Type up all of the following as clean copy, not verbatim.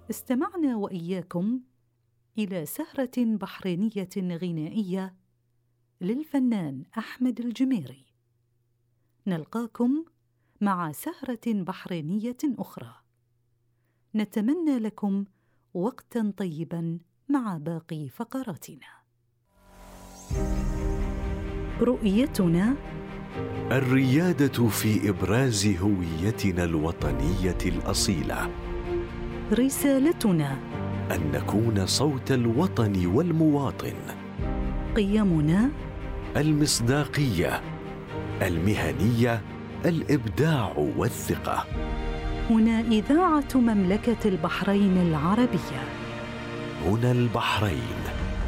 استمعنا وإياكم إلى سهرة بحرينية غنائية للفنان أحمد الجميري. نلقاكم مع سهرة بحرينية أخرى. نتمنى لكم وقتاً طيباً مع باقي فقراتنا. رؤيتنا الريادة في إبراز هويتنا الوطنية الأصيلة. رسالتنا أن نكون صوت الوطن والمواطن. قيمنا المصداقية، المهنية، الإبداع والثقة. هنا إذاعة مملكة البحرين العربية. هنا البحرين.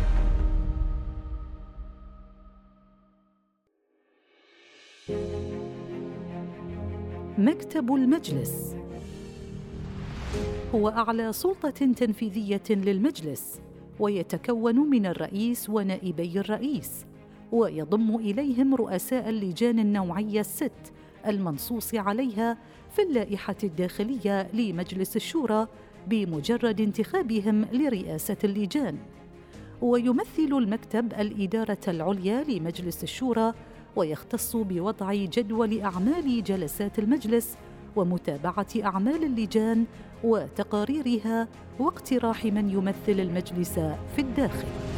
مكتب المجلس هو أعلى سلطة تنفيذية للمجلس، ويتكون من الرئيس ونائبي الرئيس، ويضم إليهم رؤساء اللجان النوعية الست المنصوص عليها في اللائحة الداخلية لمجلس الشورى بمجرد انتخابهم لرئاسة اللجان. ويمثل المكتب الإدارة العليا لمجلس الشورى، ويختص بوضع جدول أعمال جلسات المجلس ومتابعة أعمال اللجان وتقاريرها واقتراح من يمثل المجلس في الداخل.